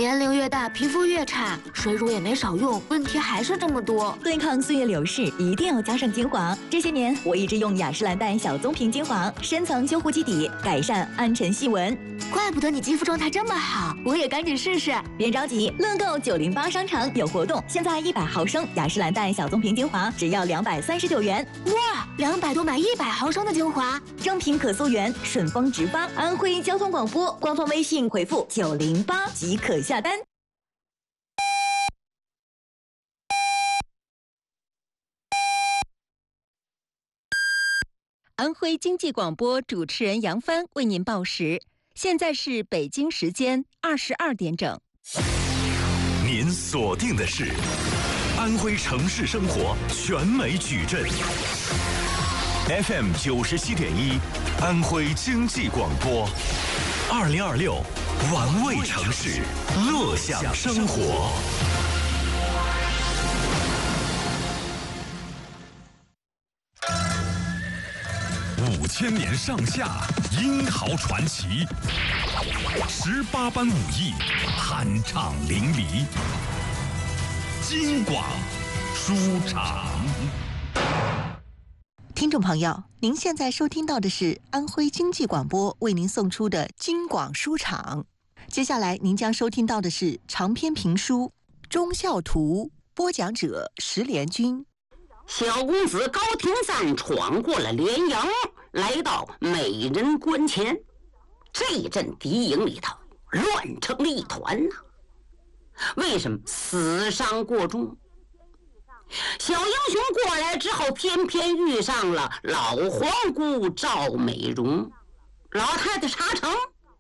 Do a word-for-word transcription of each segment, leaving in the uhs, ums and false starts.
年龄越大，皮肤越差，水乳也没少用，问题还是这么多。 对抗岁月流逝，一定要加上精华。这些年，我一直用雅诗兰黛小棕瓶精华，深层修护基底，改善暗沉细纹。 怪不得你肌肤状态这么好，我也赶紧试试。 别着急，乐购九零八商场有活动，现在一百毫升雅诗兰黛小棕瓶精华只要两百三十九元。 哇，两百多买一百毫升的精华， 正品可溯源，顺丰直发。安徽交通广播官方微信回复九零八即可下单。 安徽经济广播主持人杨帆为您报时，现在是北京时间二十二点整。 您锁定的是安徽城市生活全美矩阵 F M 九十七点一，安徽经济广播，二零二六玩味城市，乐享生活。五千年上下，英豪传奇；十八般武艺，酣畅淋漓。京广书场。 听众朋友，您现在收听到的是安徽经济广播为您送出的京广书场。接下来您将收听到的是长篇评书《忠孝图》，播讲者石连军。 小公子高廷赞闯过了连营，来到美人关前。这阵敌营里头乱成了一团呐、啊！为什么？死伤过重。小英雄过来之后，偏偏遇上了老皇姑赵美容。老太太查城，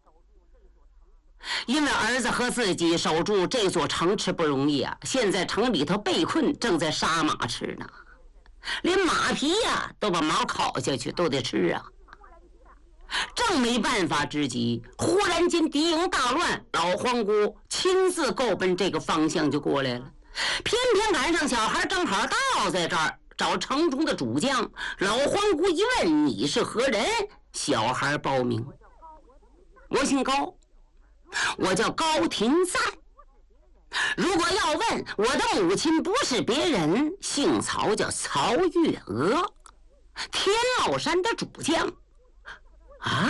因为儿子和自己守住这座城池不容易啊，现在城里头被困，正在杀马吃呢。连马皮呀、啊、都把毛烤下去，都得吃啊！正没办法之际，忽然间敌营大乱，老皇姑亲自够奔这个方向就过来了。偏偏赶上小孩正好到在这儿找城中的主将。老皇姑一问你是何人，小孩报名：我姓高，我叫高廷赞。如果要问，我的母亲不是别人，姓曹，叫曹月娥，天老山的主将。啊！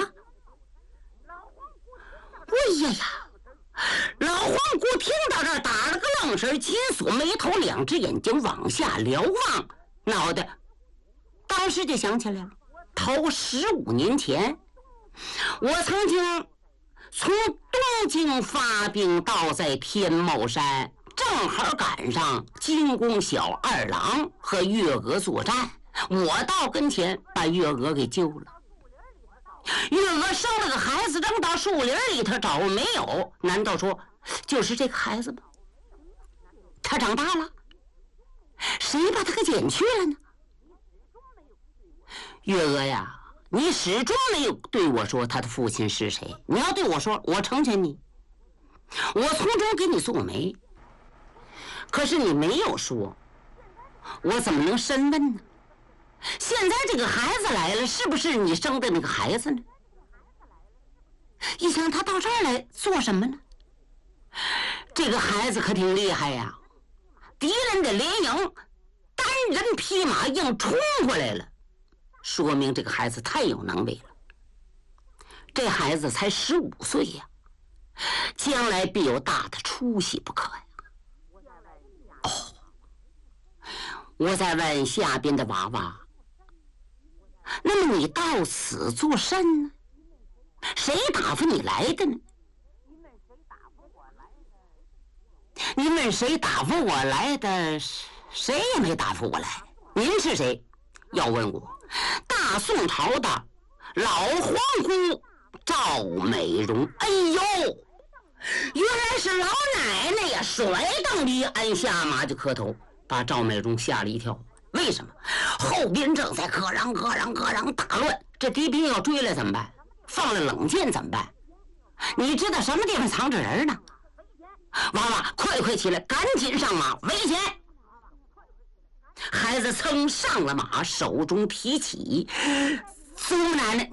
哎呀呀！老皇姑听到这儿打了个愣神，紧锁眉头，两只眼睛往下瞭望，脑袋当时就想起来了。头十五年前，我曾经从东京发兵到在天茂山，正好赶上金宫小二郎和月娥作战，我到跟前把月娥给救了。月娥生了个孩子，扔到树林里头找没有，难道说就是这个孩子吗？他长大了，谁把他给捡去了呢？月娥呀，你始终没有对我说他的父亲是谁。你要对我说，我成全你，我从中给你做媒。可是你没有说，我怎么能深问呢？现在这个孩子来了，是不是你生的那个孩子呢？一想他到这儿来做什么呢？这个孩子可挺厉害呀，敌人的连营单人匹马硬冲过来了，说明这个孩子太有能为了。这孩子才十五岁呀，将来必有大的出息不可呀。哦，我再问下边的娃娃，那么你到此作甚呢？谁打发你来的呢？你问谁打发我来的？谁也没打发我来。您是谁？要问我，大宋朝的老皇姑赵美容。哎呦，原来是老奶奶呀！甩蹬离鞍下马就磕头，把赵美容吓了一跳。为什么？后边正在咯嚷咯嚷咯嚷大乱，这敌兵要追来怎么办？放了冷箭怎么办？你知道什么地方藏着人呢？娃娃，快快起来，赶紧上马，围起来！孩子噌上了马，手中提起，祖母奶奶，